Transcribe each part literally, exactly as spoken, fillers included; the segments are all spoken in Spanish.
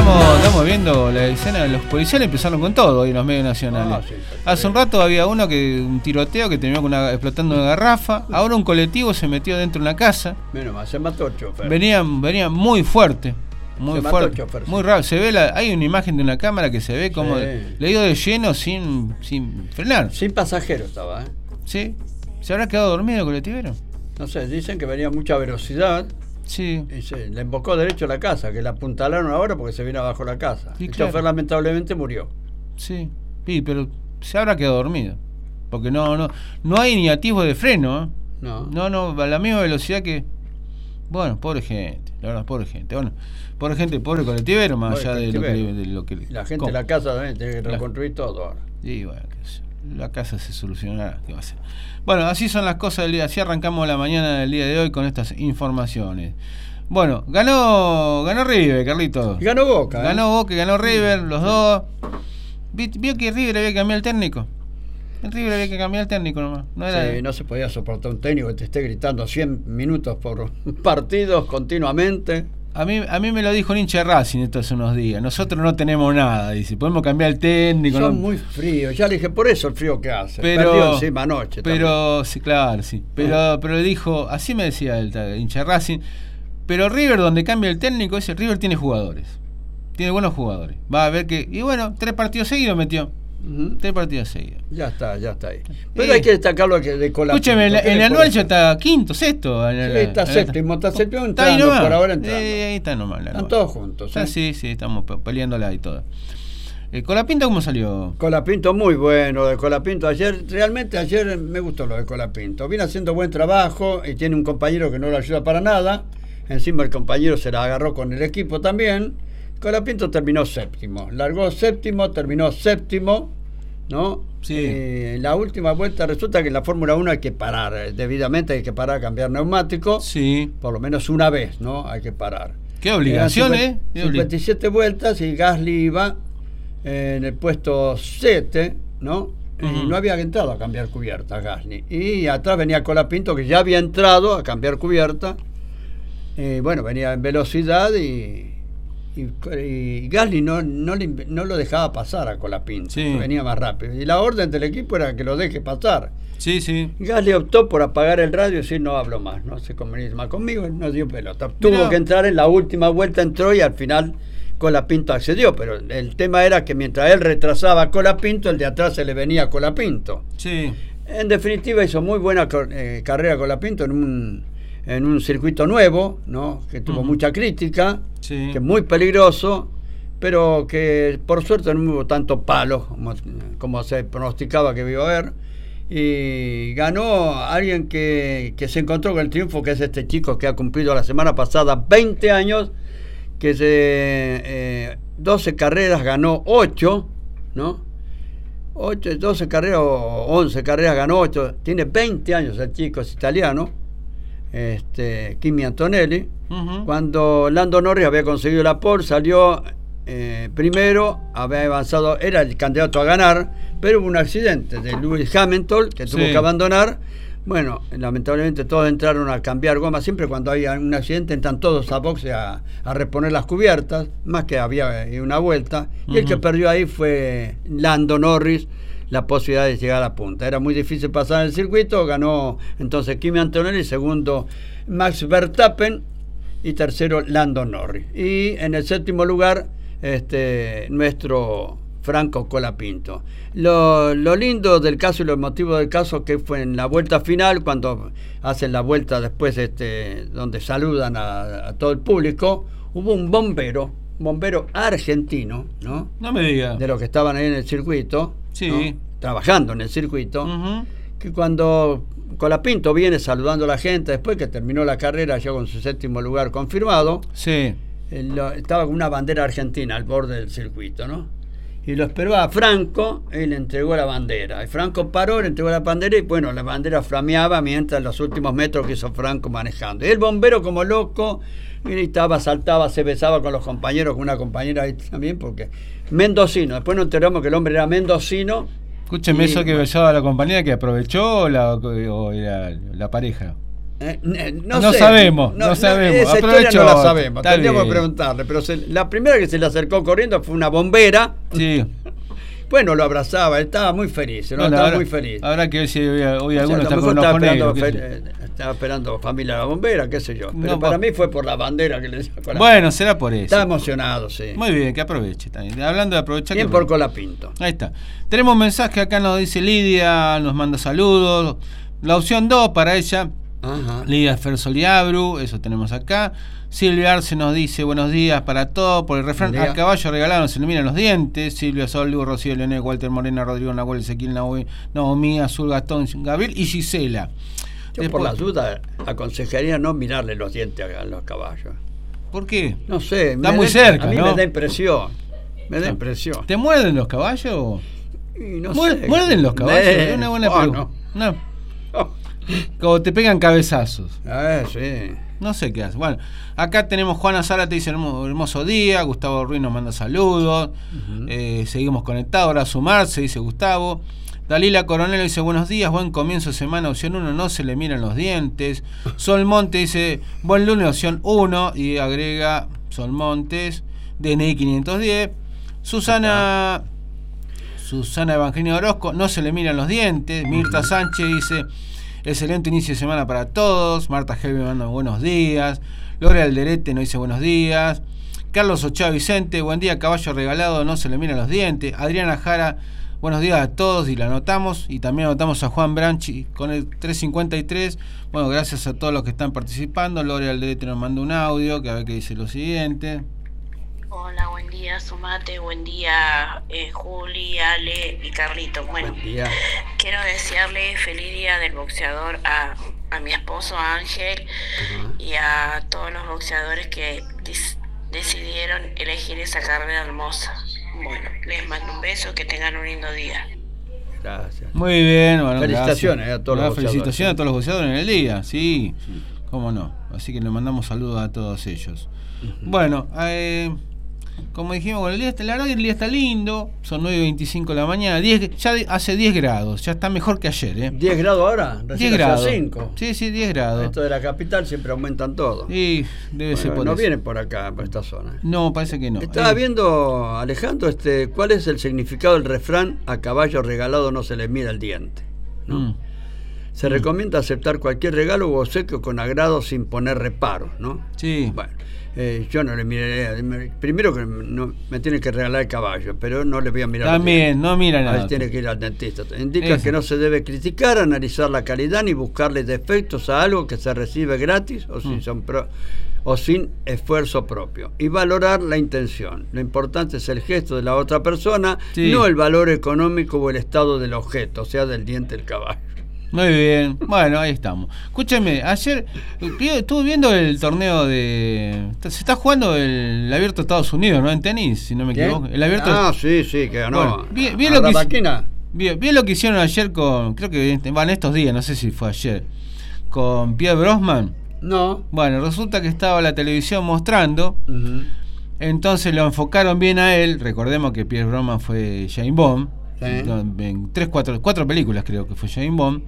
estamos, estamos viendo la escena. Los policiales empezaron con todo hoy en los medios nacionales. Ah, sí, Hace un rato había uno que un tiroteo que terminó con una, explotando una garrafa. Ahora un colectivo se metió dentro de una casa. Menos mal, se mató el chofer. Venían, venían muy fuerte. Muy se fuerte, chofer, muy sí. raro. Se ve la, hay una imagen de una cámara que se ve como sí. le dio de lleno sin, sin frenar. Sin pasajero estaba, ¿eh? Sí. ¿Se habrá quedado dormido el colectivero? No sé, dicen que venía a mucha velocidad. Sí. Y se le embocó derecho a la casa, que la apuntalaron ahora porque se vino abajo la casa. Sí, el claro. chofer lamentablemente murió. Sí. Sí, pero se habrá quedado dormido. Porque no, no, no hay ni atisbo de freno, ¿eh? No. No, no, a la misma velocidad que. Bueno, pobre gente, la verdad, pobre gente. Bueno, pobre gente, pobre colectivero, más pobre allá colectivero. De, lo que, de lo que. La gente de la casa también tiene que reconstruir la, todo ahora. Sí, bueno, la casa se solucionará. ¿Qué va a ser? Bueno, así son las cosas del día. Así arrancamos la mañana del día de hoy con estas informaciones. Bueno, ganó ganó River, Carlitos. Ganó Boca. ¿eh? Ganó Boca, ganó River, los dos. ¿Vio que River había que cambiar el técnico? En River había que cambiar el técnico nomás. No, era sí, de... no se podía soportar un técnico que te esté gritando cien minutos por partidos continuamente. A mí, a mí me lo dijo un hincha de Racing esto hace unos días. Nosotros no tenemos nada, dice. Podemos cambiar el técnico. Son no... muy fríos. Ya le dije, por eso el frío que hace. Pero, perdió encima anoche. Pero, también. sí, claro, sí. Pero, pero le dijo, así me decía el, el hincha de Racing. Pero River, donde cambia el técnico, ese River tiene jugadores. Tiene buenos jugadores. Va a ver que. Y bueno, tres partidos seguidos metió. Uh-huh. Tres partidos seguidos. Ya está, ya está ahí. Pero eh, hay que destacarlo que de Colapinto. Escúcheme, en, en el anual ya está quinto, sexto. Sí, está séptimo, está séptimo entrando, por ahora entrando. Eh, ahí está nomás. Están todos juntos. ¿eh? Sí, sí, estamos peleándola y todo. Eh, ¿Colapinto cómo salió? Colapinto muy bueno, de Colapinto. Ayer, realmente ayer me gustó lo de Colapinto. Viene haciendo buen trabajo y tiene un compañero que no lo ayuda para nada. Encima el compañero se la agarró con el equipo también. Colapinto terminó séptimo, largó séptimo, terminó séptimo, ¿no? Sí. Eh, la última vuelta resulta que en la Fórmula uno hay que parar, eh, debidamente hay que parar a cambiar neumático, sí. Por lo menos una vez, ¿no? Hay que parar. ¿Qué obligación, eh? cincuenta y siete vueltas y Gasly iba eh, en el puesto siete, ¿no? Uh-huh. Y no había entrado a cambiar cubierta Gasly. Y atrás venía Colapinto que ya había entrado a cambiar cubierta. Eh, bueno, venía en velocidad y... Y, y Gasly no, no, le, no lo dejaba pasar a Colapinto, sí. Venía más rápido. Y la orden del equipo era que lo deje pasar. Sí, sí. Gasly optó por apagar el radio y decir no hablo más, no se comunica más conmigo, no dio pelota. Tuvo Mirá. que entrar en la última vuelta, entró y al final Colapinto accedió. Pero el tema era que mientras él retrasaba a Colapinto, el de atrás se le venía a Colapinto. Sí. En definitiva hizo muy buena eh, carrera Colapinto en un... en un circuito nuevo, ¿no? Que tuvo uh-huh. mucha crítica, sí. que es muy peligroso, pero que por suerte no hubo tanto palo como, como se pronosticaba que iba a haber. Y ganó alguien que, que se encontró con el triunfo, que es este chico que ha cumplido la semana pasada veinte años, que se eh, doce carreras ganó ocho, ¿no? ocho, doce carreras o once carreras ganó ocho, tiene veinte años el chico, es italiano. Este, Kimi Antonelli, uh-huh. Cuando Lando Norris había conseguido la pole, salió eh, primero, había avanzado, era el candidato a ganar, pero hubo un accidente de Lewis Hamilton que tuvo sí. que abandonar. Bueno, lamentablemente todos entraron a cambiar goma. Siempre cuando hay un accidente entran todos a boxe a, a reponer las cubiertas, más que había una vuelta, uh-huh. y el que perdió ahí fue Lando Norris, la posibilidad de llegar a la punta. Era muy difícil pasar el circuito, ganó entonces Kimi Antonelli, segundo Max Verstappen y tercero Lando Norris. Y en el séptimo lugar, este nuestro Franco Colapinto. Lo, lo lindo del caso y lo emotivo del caso que fue en la vuelta final, cuando hacen la vuelta después, este, donde saludan a, a todo el público, hubo un bombero, un bombero argentino, ¿no? No me diga. De los que estaban ahí en el circuito. Sí. ¿No? Trabajando en el circuito, uh-huh. que cuando Colapinto viene saludando a la gente, después que terminó la carrera ya con su séptimo lugar confirmado, sí. él, estaba con una bandera argentina al borde del circuito, ¿no? Y lo esperaba a Franco, y le entregó la bandera. Y Franco paró, le entregó la bandera y bueno, la bandera flameaba mientras los últimos metros que hizo Franco manejando. Y el bombero como loco, gritaba, saltaba, se besaba con los compañeros, con una compañera ahí también, porque mendocino. Después nos enteramos que el hombre era mendocino. Escúcheme, y, eso que besaba a la compañera, que aprovechó o la, o la, la pareja. Eh, no, no sé, sabemos, no, no sabemos. Esa Aprovecho, historia no la sabemos, tendríamos bien. que preguntarle. Pero se, la primera que se le acercó corriendo fue una bombera. Sí. Bueno, lo abrazaba, él estaba muy feliz, ¿no? Bueno, Estaba ahora, muy feliz. Habrá que ver si hoy, hoy O sea, alguno a lo está con mejor un estaba ojo esperando, negro. fe- eh, estaba esperando familia la bombera, qué sé yo. Pero No, para vos- mí fue por la bandera que le sacó la... Bueno, será por eso. Estaba emocionado, sí. Muy bien, que aproveche también. Hablando de aprovechar. Bien que por Colapinto. Ahí está. Tenemos un mensaje acá, nos dice Lidia, nos manda saludos. La opción dos para ella. Ajá. Lidia Fersoliabru, eso tenemos acá. Silvia Arce nos dice buenos días para todos. Por el refrán, Buen día. a caballo regalado se le miran los dientes. Silvia Sol, Lugo, Rocío, Leonel, Walter Morena, Rodrigo Nahuel, Ezequiel, Nahuel, Naomi, Azul, Gastón, Gabriel y Gisela. Yo por las dudas aconsejaría no mirarle los dientes a los caballos. ¿Por qué? No sé. Está me muy da- cerca, A mí ¿no? me da impresión. Me da impresión. ¿Te muerden los caballos? Y no Muer- sé. ¿Muerden los caballos? Eh, Es una buena oh, pregunta. no. No. Como te pegan cabezazos. Eh, sí. No sé qué hace. Bueno, acá tenemos Juana Sara, te dice hermoso, hermoso día. Gustavo Ruiz nos manda saludos. Uh-huh. eh, seguimos conectados. Ahora a sumarse, dice Gustavo. Dalila Coronel dice buenos días, buen comienzo de semana, opción uno, no se le miran los dientes. Sol Monte dice buen lunes, opción uno, y agrega Sol Montes, D N I quinientos diez. Susana Susana Evangelina Orozco, no se le miran los dientes. Mirta Sánchez dice excelente inicio de semana para todos. Marta Helve manda buenos días. Lore Alderete nos dice buenos días. Carlos Ochoa Vicente, buen día, caballo regalado, no se le miran los dientes. Adriana Jara, buenos días a todos, y la anotamos. Y también anotamos a Juan Branchi con el trescientos cincuenta y tres. Bueno, gracias a todos los que están participando. Lore Alderete nos manda un audio que a ver qué dice lo siguiente. Hola, buen día, Sumate, buen día, eh, Juli, Ale y Carlitos. Bueno, Buen día. quiero desearle feliz día del boxeador a, a mi esposo Ángel Ajá. y a todos los boxeadores que dis- decidieron elegir esa carrera hermosa. Bueno, les mando un beso, que tengan un lindo día. Gracias. Muy bien, bueno, Felicitaciones gracias. a todos Ah, los boxeadores. felicitaciones a todos los boxeadores en el día, sí, sí. Cómo no. Así que le mandamos saludos a todos ellos. Uh-huh. Bueno, eh, como dijimos, bueno, el día está, la verdad que el día está lindo, son nueve y veinticinco de la mañana, diez, ya hace diez grados, ya está mejor que ayer, ¿eh? ¿diez grados ahora? diez grados. cinco. Sí, sí, diez grados. Esto de la capital siempre aumentan todo. Y debe bueno, ser por no eso. vienen por acá, por esta zona. No, parece que no. Estaba eh, viendo, Alejandro, este, ¿cuál es el significado del refrán a caballo regalado no se le mira el diente? ¿No? Mm. Se mm. recomienda aceptar cualquier regalo o obsequio con agrado sin poner reparos, ¿no? Sí. Bueno, eh, yo no le miraré. Primero que no, me tiene que regalar el caballo, pero no le voy a mirar. También, no mira a nada. ver, tiene que ir al dentista. Indica Eso. que no se debe criticar, analizar la calidad ni buscarle defectos a algo que se recibe gratis o sin, Mm. son pro, o sin esfuerzo propio. Y valorar la intención. Lo importante es el gesto de la otra persona, Sí. no el valor económico o el estado del objeto, o sea, del diente del caballo. Muy bien, bueno, ahí estamos. Escúchame, ayer estuve viendo el torneo de... Se está jugando el, el abierto de Estados Unidos, ¿no? En tenis, si no me ¿Qué? equivoco. El abierto Ah, sí, sí, que ganó. Bueno, vi- vi a lo que hizo- Rabaquina. Bien, bien lo que hicieron ayer con... Creo que van estos días, no sé si fue ayer. Con Pierre Brosnan. No. Bueno, resulta que estaba la televisión mostrando. Uh-huh. Entonces lo enfocaron bien a él. Recordemos que Pierre Brosnan fue James Bond. Sí. En tres, cuatro, cuatro películas creo que fue James Bond.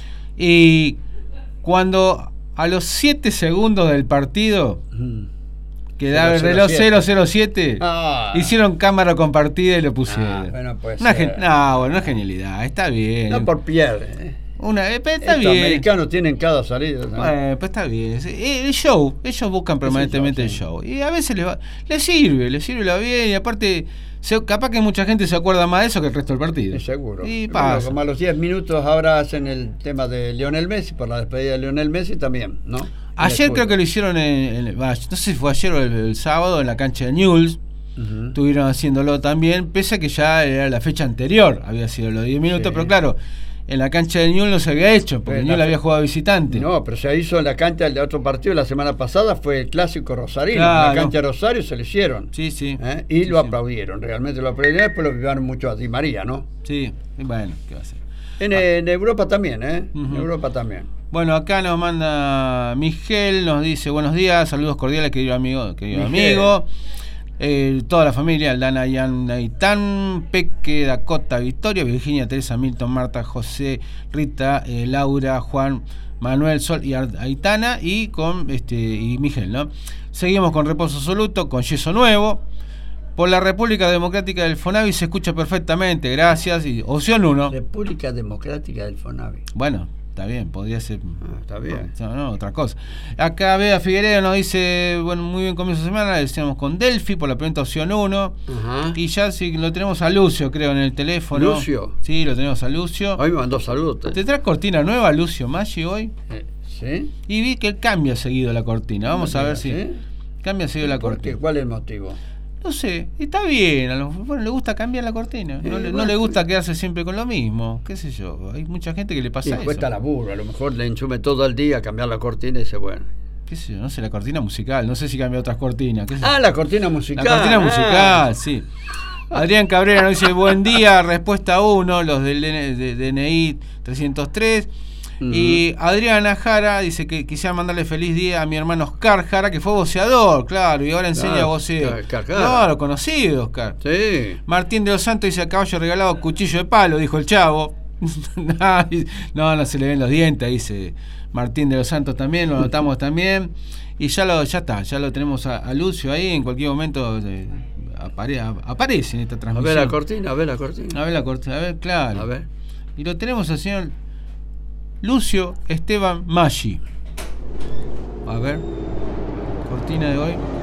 Y cuando a los siete segundos del partido, Uh-huh. que daba el reloj cero cero siete, Ah. hicieron cámara compartida y lo pusieron. Ah, bueno, puede Una ser. gen- no, bueno, no es genialidad, está bien. No por Pierre. Eh. Una, eh, pero está Estos bien. americanos tienen cada salida, ¿no? Bueno, pues está bien. Eh, El show, ellos buscan permanentemente el show. show, sí. Y a veces les, va, les sirve, les sirve la bien. Y aparte, se, capaz que mucha gente se acuerda más de eso que el resto del partido. Sí, seguro. Y Bueno, pasa. como a los diez minutos ahora hacen el tema de Lionel Messi, por la despedida de Lionel Messi también, ¿no? Ayer creo que lo hicieron en, en- no sé si fue ayer o el, el sábado en la cancha de Newell's. Uh-huh. Estuvieron haciéndolo también, pese a que ya era la fecha anterior, había sido los diez minutos, Sí. pero claro, en la cancha de Newell's no se había hecho, porque Pero Newell's la- había jugado visitante. No, pero se hizo en la cancha de otro partido la semana pasada, fue el clásico rosarino. Claro. En la cancha de Rosario se lo hicieron. Sí, sí. ¿eh? Y Sí, lo sí. aplaudieron, realmente lo aplaudieron, después lo vivaron mucho a Di María, ¿no? Sí, bueno, ¿qué va a hacer? En, en Europa también, ¿eh? Ujú. En Europa también. Bueno, acá nos manda Miguel, nos dice buenos días, saludos cordiales, querido amigo, querido Miguel. amigo. Eh, toda la familia, Aldana, Yan, Aitán, Peque, Dakota, Victoria, Virginia, Teresa, Milton, Marta, José, Rita, eh, Laura, Juan, Manuel, Sol y Aitana y con este y Miguel, ¿no? Seguimos con Reposo Absoluto, con Yeso Nuevo. Por la República Democrática del Fonavi se escucha perfectamente, gracias. Y opción uno. República Democrática del Fonavi. Bueno, está bien, podría ser. Ah, está bien. No, no, otra cosa. Acá Bea Figueredo nos dice, bueno, muy bien comienzo de semana, le decíamos con Delphi por la pregunta opción uno. Ajá. Y ya sí lo tenemos a Lucio, creo, en el teléfono. ¿Lucio? Sí, lo tenemos a Lucio. Hoy me mandó saludos. ¿Te traes cortina nueva, Lucio Maggi, hoy? Eh, ¿Sí? Y vi que cambia seguido la cortina. Vamos a ver si ¿sí? Cambia seguido la cortina. ¿Cuál es el motivo? No sé, está bien, a lo mejor le gusta cambiar la cortina, no, eh, le, bueno, no le gusta quedarse siempre con lo mismo, qué sé yo, hay mucha gente que le pasa eso. Y cuesta laburo, a lo mejor le enchume todo el día cambiar la cortina y dice, bueno. Qué sé yo, no sé, la cortina musical, no sé si cambia otras cortinas. ¿Qué sé ah, la cortina musical. La cortina musical, ah. sí. Adrián Cabrera nos dice, buen día, respuesta uno, los del D N I trescientos tres. Uh-huh. Y Adriana Jara dice que quisiera mandarle feliz día a mi hermano Oscar Jara, que fue boceador, claro, y ahora enseña claro, voceo. Claro, conocido, Oscar. Sí. Martín de los Santos dice, a caballo regalado cuchillo de palo, dijo el chavo. no, no se le ven los dientes, dice Martín de los Santos también, lo notamos también. Y ya lo ya está, ya lo tenemos a, a Lucio ahí, en cualquier momento eh, apare, aparece en esta transmisión. A ver la cortina, a ver la cortina. A ver la cortina, a ver, claro. A ver. Y lo tenemos al señor Lucio Esteban Maggi. A ver, cortina de hoy.